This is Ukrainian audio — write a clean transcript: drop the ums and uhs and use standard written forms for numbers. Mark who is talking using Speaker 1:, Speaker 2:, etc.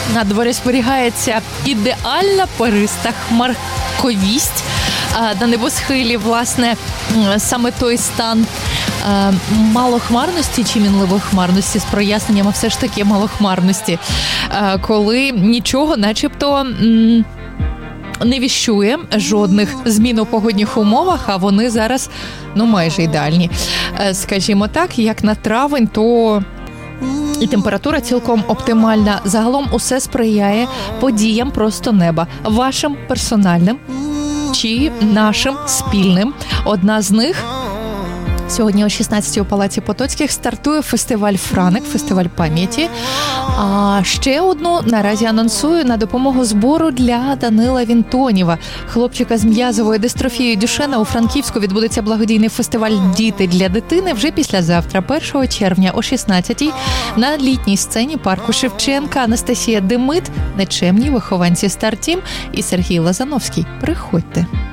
Speaker 1: На дворі зберігається ідеальна пориста хмарковість. На небосхилі, власне, саме той стан малохмарності чи мінливої хмарності, з проясненням, а все ж таки малохмарності, коли нічого начебто не віщує жодних змін у погодних умовах, а вони зараз, майже ідеальні. Скажімо так, як на травень, то і температура цілком оптимальна. Загалом усе сприяє подіям просто неба. Вашим персональним чи нашим спільним. Одна з них сьогодні о 16-й у Палаці Потоцьких стартує фестиваль «Франик», фестиваль пам'яті. А ще одну наразі анонсую на допомогу збору для Данила Вінтонєва. Хлопчика з м'язовою дистрофією Дюшена у Франківську відбудеться благодійний фестиваль «Діти для дитини» вже післязавтра, 1 червня о 16-й на літній сцені парку Шевченка. Анастасія Демит, нечемні вихованці «Стартім» і Сергій Лазановський. Приходьте.